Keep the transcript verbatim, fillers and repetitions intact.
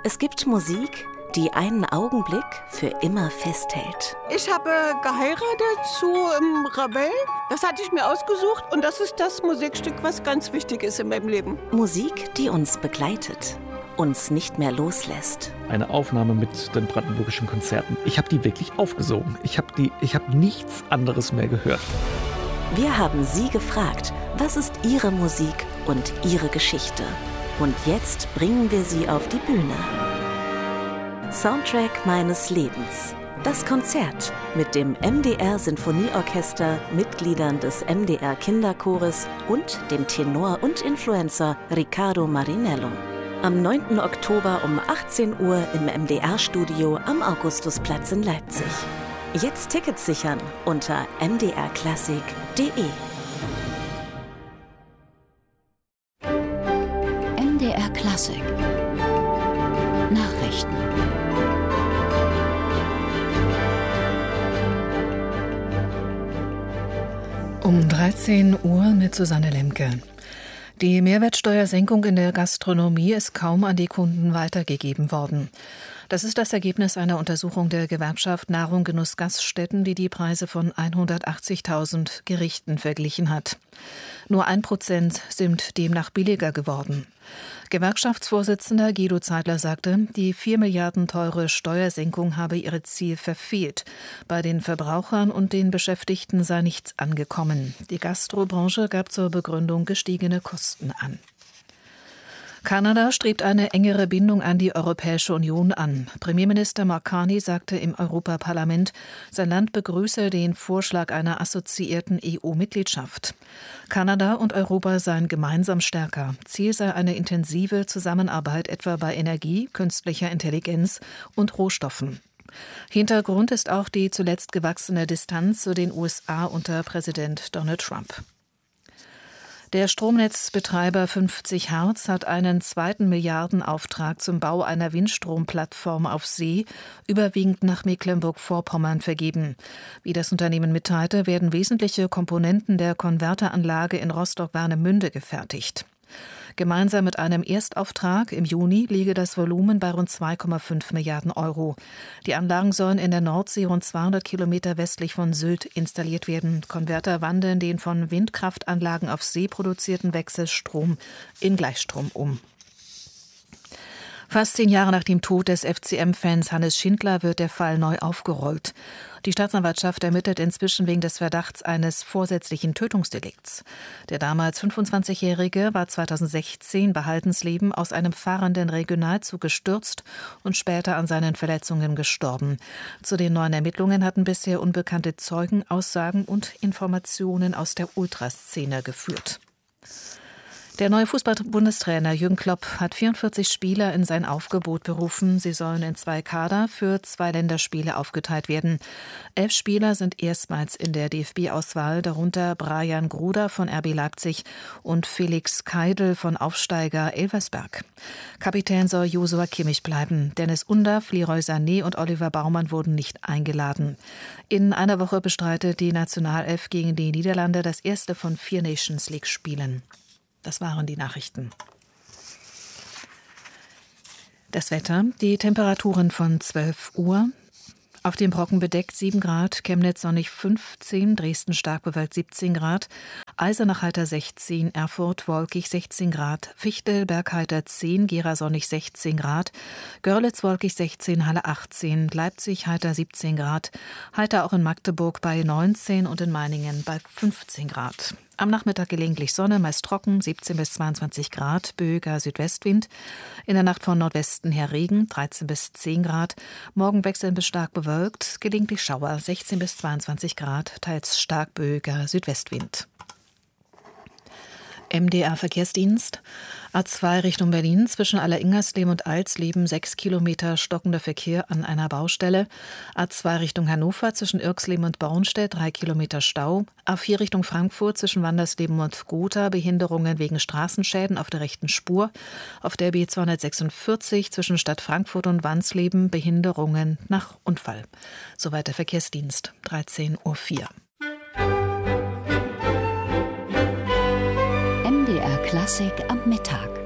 Es gibt Musik, die einen Augenblick für immer festhält. Ich habe geheiratet zu ähm, Ravel. Das hatte ich mir ausgesucht und das ist das Musikstück, was ganz wichtig ist in meinem Leben. Musik, die uns begleitet, uns nicht mehr loslässt. Eine Aufnahme mit den Brandenburgischen Konzerten. Ich habe die wirklich aufgesogen. Ich habe die, ich habe nichts anderes mehr gehört. Wir haben Sie gefragt, was ist Ihre Musik und Ihre Geschichte? Und jetzt bringen wir sie auf die Bühne. Soundtrack meines Lebens. Das Konzert mit dem M D R Sinfonieorchester, Mitgliedern des M D R Kinderchores und dem Tenor und Influencer Riccardo Marinello. Am neunten Oktober um achtzehn Uhr im M D R-Studio am Augustusplatz in Leipzig. Jetzt Tickets sichern unter m d r klassik punkt d e. M D R Klassik Nachrichten. Um dreizehn Uhr mit Susanne Lemke. Die Mehrwertsteuersenkung in der Gastronomie ist kaum an die Kunden weitergegeben worden. Das ist das Ergebnis einer Untersuchung der Gewerkschaft Nahrung Genuss Gaststätten, die die Preise von hundertachtzigtausend Gerichten verglichen hat. Nur ein Prozent sind demnach billiger geworden. Gewerkschaftsvorsitzender Guido Zeidler sagte, die vier Milliarden teure Steuersenkung habe ihr Ziel verfehlt. Bei den Verbrauchern und den Beschäftigten sei nichts angekommen. Die Gastrobranche gab zur Begründung gestiegene Kosten an. Kanada strebt eine engere Bindung an die Europäische Union an. Premierminister Mark Carney sagte im Europaparlament, sein Land begrüße den Vorschlag einer assoziierten E U-Mitgliedschaft. Kanada und Europa seien gemeinsam stärker. Ziel sei eine intensive Zusammenarbeit etwa bei Energie, künstlicher Intelligenz und Rohstoffen. Hintergrund ist auch die zuletzt gewachsene Distanz zu den U S A unter Präsident Donald Trump. Der Stromnetzbetreiber fünfzig Hertz hat einen zweiten Milliardenauftrag zum Bau einer Windstromplattform auf See, überwiegend nach Mecklenburg-Vorpommern, vergeben. Wie das Unternehmen mitteilte, werden wesentliche Komponenten der Konverteranlage in Rostock-Warnemünde gefertigt. Gemeinsam mit einem Erstauftrag im Juni liege das Volumen bei rund zwei Komma fünf Milliarden Euro. Die Anlagen sollen in der Nordsee rund zweihundert Kilometer westlich von Sylt installiert werden. Konverter wandeln den von Windkraftanlagen auf See produzierten Wechselstrom in Gleichstrom um. Fast zehn Jahre nach dem Tod des F C M-Fans Hannes Schindler wird der Fall neu aufgerollt. Die Staatsanwaltschaft ermittelt inzwischen wegen des Verdachts eines vorsätzlichen Tötungsdelikts. Der damals fünfundzwanzigjährige war zweitausendsechzehn bei Haldensleben aus einem fahrenden Regionalzug gestürzt und später an seinen Verletzungen gestorben. Zu den neuen Ermittlungen hatten bisher unbekannte Zeugen, Aussagen und Informationen aus der Ultraszene geführt. Der neue Fußball-Bundestrainer Jürgen Klopp hat vierundvierzig Spieler in sein Aufgebot berufen. Sie sollen in zwei Kader für zwei Länderspiele aufgeteilt werden. Elf Spieler sind erstmals in der D F B-Auswahl, darunter Brian Gruder von R B Leipzig und Felix Keidel von Aufsteiger Elversberg. Kapitän soll Josua Kimmich bleiben. Dennis Undaff, Leroy Sané und Oliver Baumann wurden nicht eingeladen. In einer Woche bestreitet die Nationalelf gegen die Niederlande das erste von vier Nations League-Spielen. Das waren die Nachrichten. Das Wetter, die Temperaturen von zwölf Uhr. Auf dem Brocken bedeckt sieben Grad, Chemnitz sonnig fünfzehn, Dresden stark bewölkt siebzehn Grad, Eisenach heiter sechzehn, Erfurt wolkig sechzehn Grad, Fichtel Bergheiter zehn, Gera sonnig sechzehn Grad, Görlitz wolkig sechzehn, Halle achtzehn, Leipzig heiter siebzehn Grad, heiter auch in Magdeburg bei neunzehn und in Meiningen bei fünfzehn Grad. Am Nachmittag gelegentlich Sonne, meist trocken, siebzehn bis zweiundzwanzig Grad, böiger Südwestwind. In der Nacht von Nordwesten her Regen, dreizehn bis zehn Grad. Morgen wechselnd bis stark bewölkt, gelegentlich Schauer, sechzehn bis zweiundzwanzig Grad, teils stark böiger Südwestwind. M D R-Verkehrsdienst. A zwei Richtung Berlin zwischen Alleringersleben und Alsleben sechs Kilometer stockender Verkehr an einer Baustelle. A zwei Richtung Hannover zwischen Irxleben und Bornstedt drei Kilometer Stau. A vier Richtung Frankfurt zwischen Wandersleben und Gotha Behinderungen wegen Straßenschäden auf der rechten Spur. Auf der B zweihundertsechsundvierzig zwischen Stadt Frankfurt und Wansleben Behinderungen nach Unfall. Soweit der Verkehrsdienst. dreizehn Uhr vier. M D R Klassik am Mittag.